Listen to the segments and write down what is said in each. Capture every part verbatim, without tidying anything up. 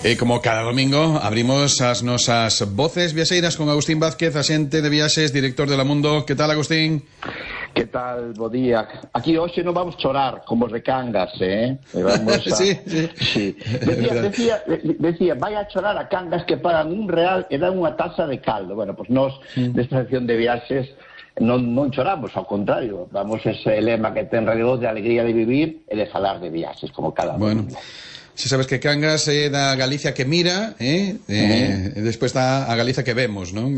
E como cada domingo abrimos as nosas voces viaxeiras con Agustín Vázquez, axente de viaxes, director de La Mundo. Que tal, Agustín? Que tal, bo día. Aquí hoxe non vamos chorar como os de Cangas, eh? Vamos a... sí, sí. sí. Decía, decía, decía, vai a chorar a Cangas que pagan un real e dan unha taza de caldo. Bueno, pois pues nós, mm. desta sección de viaxes, non, non choramos, ao contrario. Vamos ese lema que ten Radio Voz de alegría de vivir e de falar de viaxes, como cada bueno. domingo. Si sabes que Cangas é eh, da Galicia que mira, eh? eh uh -huh. Despois está a Galicia que vemos, non?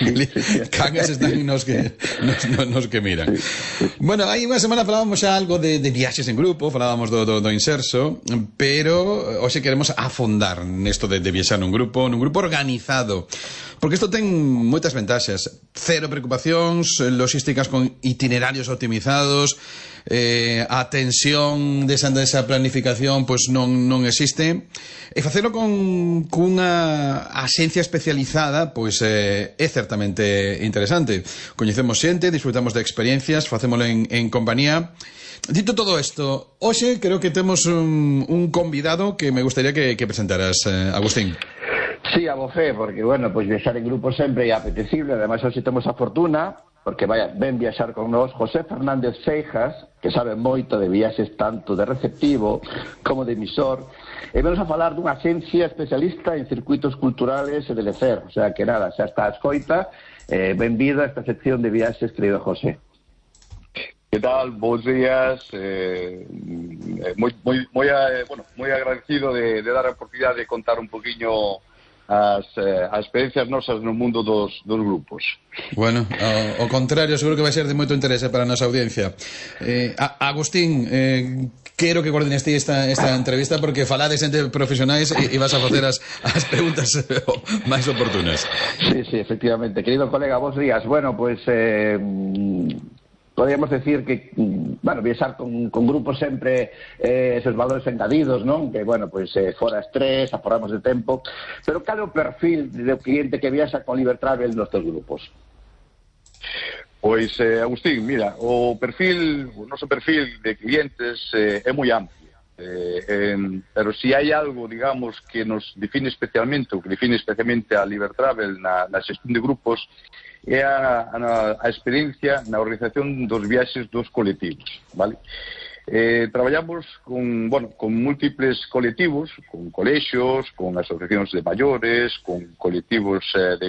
Cangas están nos que, nos, nos que miran. Bueno, hai unha semana falábamos xa algo de, de viaxes en grupo, falábamos do, do, do Inserso, pero hoxe queremos afondar nesto de, de viaxar nun grupo, nun grupo organizado. Porque isto ten moitas ventaxas. Cero preocupacións, logísticas con itinerarios optimizados, eh, a tensión desa, desa planificación pois non, non existe. E facelo con cunha axencia especializada pois eh, é certamente interesante. Coñecemos xente, disfrutamos de experiencias, facémolo en, en compañía. Dito todo isto, hoxe creo que temos un, un convidado que me gustaría que, que presentaras, eh, Agustín. Sí, a bofé, porque, bueno, pois viaxar en grupo sempre é apetecible. Ademais, hoxe temos a fortuna, porque vaya, ven viaxar con nós José Fernández Seijas, que sabe moito de viaxes tanto de receptivo como de emisor, e vamos a falar dunha axencia especialista en circuitos culturales e de lecer. O sea, que nada, xa está a escoita. Eh, benvido a esta sección de viaxes, querido José. Que tal? Bons días. Eh, moi, moi, moi, eh, bueno, moi agradecido de, de dar a oportunidade de contar un poquinho As, eh, as experiencias nosas no mundo dos, dos grupos. Bueno, ao, ao contrario, seguro que vai ser de moito interese para a nosa audiencia. eh, a, Agustín, eh, quero que coordines ti esta, esta entrevista, porque falades entre profesionais e, e vas a facer as, as preguntas máis oportunas. Sí, sí, efectivamente. Querido colega, vos días. Bueno, pues eh, podríamos decir que, bueno, viaxar con, con grupos sempre eh, esos valores engadidos, non? Que, bueno, pues eh, fora estrés, aforramos de tempo. Pero cal é o perfil do cliente que viaxa con Liber Travel nos teus grupos? Pois, eh, Agustín, mira, o perfil, o noso perfil de clientes eh, é moi amplio. Eh, eh, pero si hai algo, digamos, que nos define especialmente, o que define especialmente a Liber Travel na, na xestión de grupos, é a, a, a experiencia na organización dos viaxes dos colectivos, vale? Eh, traballamos con, bueno, con múltiples colectivos, con colexios, con asociacións de maiores, con colectivos eh, de